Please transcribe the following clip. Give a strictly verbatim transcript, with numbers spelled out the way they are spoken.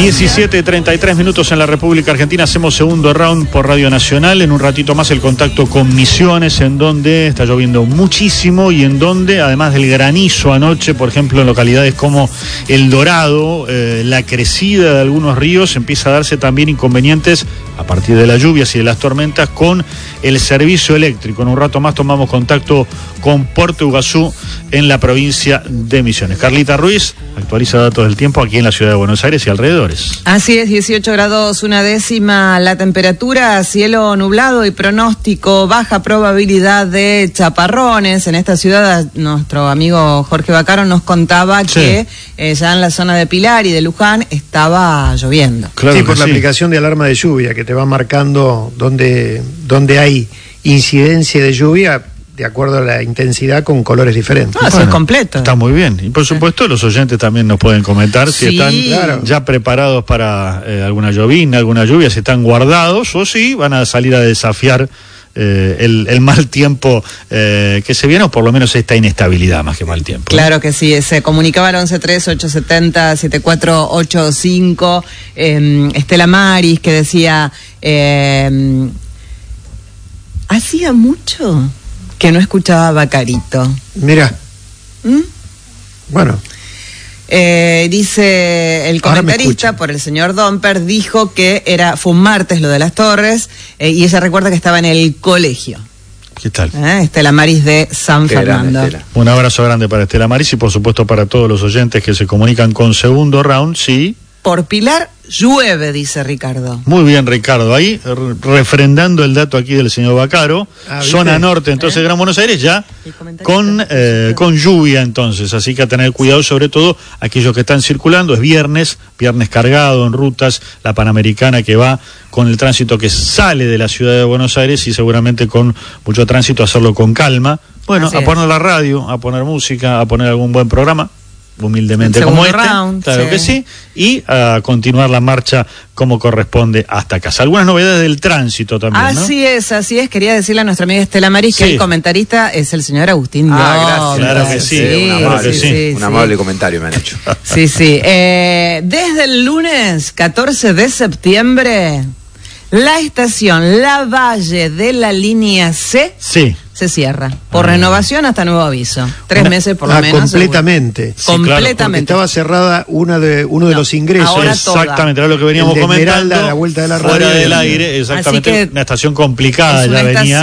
diecisiete treinta y tres minutos en la República Argentina. Hacemos segundo round por Radio Nacional. En un ratito más el contacto con Misiones, en donde está lloviendo muchísimo y en donde, además del granizo anoche, por ejemplo, en localidades como El Dorado, eh, la crecida de algunos ríos, empieza a darse también inconvenientes a partir de las lluvias y de las tormentas con el servicio eléctrico. En un rato más tomamos contacto con Puerto Iguazú en la provincia de Misiones. Carlita Ruiz actualiza datos del tiempo aquí en la ciudad de Buenos Aires y alrededores. Así es, dieciocho grados una décima la temperatura, cielo nublado y pronóstico, baja probabilidad de chaparrones. En esta ciudad nuestro amigo Jorge Bacaro nos contaba sí. que eh, ya en la zona de Pilar y de Luján estaba lloviendo. Claro sí, por la sí. aplicación de alarma de lluvia que te va marcando donde, donde hay incidencia de lluvia de acuerdo a la intensidad con colores diferentes. Ah, bueno, eso es completo. Está muy bien. Y por supuesto los oyentes también nos pueden comentar si sí, están claro. ya preparados para eh, alguna llovina, alguna lluvia, si están guardados o si van a salir a desafiar eh, el, el mal tiempo eh, que se viene, o por lo menos esta inestabilidad más que mal tiempo. Claro que sí. Se comunicaba al once tres ocho siete cero siete cuatro ocho cinco. Eh, Estela Maris que decía, eh, hacía mucho que no escuchaba a Bacarito. Mira. ¿Mm? Bueno. Eh, dice el comentarista por el señor Domper, dijo que era fue un martes lo de las Torres, eh, y ella recuerda que estaba en el colegio. ¿Qué tal? ¿Eh? Estela Maris de San Qué Fernando. grande, un abrazo grande para Estela Maris y por supuesto para todos los oyentes que se comunican con segundo round, sí. Por Pilar llueve, dice Ricardo. Muy bien, Ricardo. Ahí, re- refrendando el dato aquí del señor Bacaro, ah, zona norte, entonces, ¿Eh? Gran Buenos Aires, ya con, eh, con lluvia, entonces. Así que a tener cuidado, sobre todo aquellos que están circulando. Es viernes, viernes cargado en rutas, la Panamericana que va con el tránsito que sale de la ciudad de Buenos Aires y seguramente con mucho tránsito, hacerlo con calma. Bueno, Así a es. poner la radio, a poner música, a poner algún buen programa. Humildemente como este, round, claro sí. que sí, y a continuar la marcha como corresponde hasta casa. Algunas novedades del tránsito también, ¿no? Así es, así es. Quería decirle a nuestra amiga Estela Maris Sí. que el comentarista es el señor Agustín Ah, Domper. gracias. Claro que sí, un amable, sí, sí, un sí. amable comentario me han hecho. Sí, sí. Eh, desde el lunes catorce de septiembre, la estación La Valle de la línea C Sí. se cierra. Por ah. renovación hasta nuevo aviso. Tres Una, meses por lo ah, menos. completamente. Sí, completamente. Porque estaba cerrada una de, uno de No, los ingresos. ahora Exactamente, era lo que veníamos El de comentando. Esmeralda, a la vuelta de la fuera radio. del aire, exactamente. Así que una estación complicada es una ya venía.